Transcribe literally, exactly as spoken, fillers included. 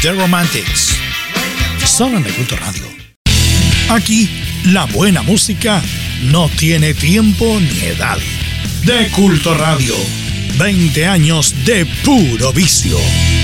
The Romantics. Solo en el Culto Radio. Aquí, la buena música no tiene tiempo ni edad. De Culto Radio. veinte años de puro vicio.